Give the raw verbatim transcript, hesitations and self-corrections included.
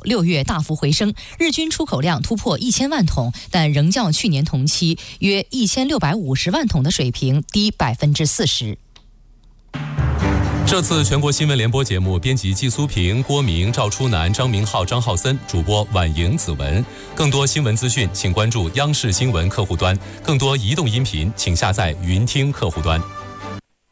六月大幅回升，日均出口量突破一千万桶，但仍较去年同期约一千六百五十万桶的水平低百分之四十。 这次全国新闻联播节目，编辑季苏平、郭明、赵初南、张明浩、张浩森，主播婉莹、子文。更多新闻资讯，请关注央视新闻客户端；更多移动音频，请下载云听客户端。